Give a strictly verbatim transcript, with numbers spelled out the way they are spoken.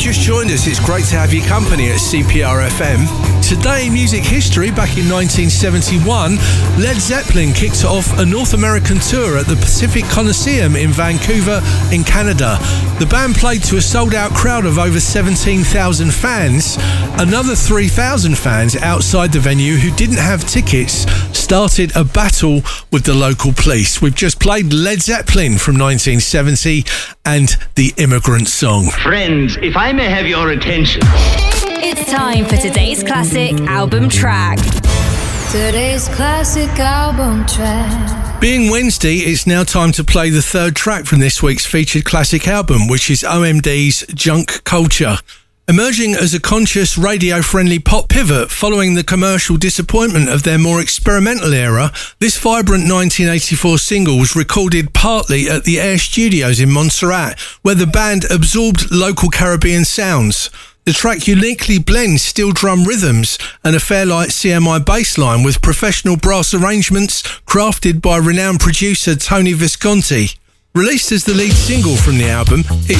just joined us, it's great to have your company at C P R F M. Today in music history, back in nineteen seventy-one, Led Zeppelin kicked off a North American tour at the Pacific Coliseum in Vancouver in Canada. The band played to a sold-out crowd of over seventeen thousand fans. Another three thousand fans outside the venue who didn't have tickets started a battle with the local police. We've just played Led Zeppelin from nineteen seventy and The Immigrant Song. Friends, if I may have your attention. It's time for today's classic album track. Today's classic album track. Being Wednesday, it's now time to play the third track from this week's featured classic album, which is O M D's Junk Culture. Emerging as a conscious, radio-friendly pop pivot following the commercial disappointment of their more experimental era, this vibrant nineteen eighty-four single was recorded partly at the Air Studios in Montserrat, where the band absorbed local Caribbean sounds. The track uniquely blends steel drum rhythms and a Fairlight C M I bass line with professional brass arrangements crafted by renowned producer Tony Visconti. Released as the lead single from the album, it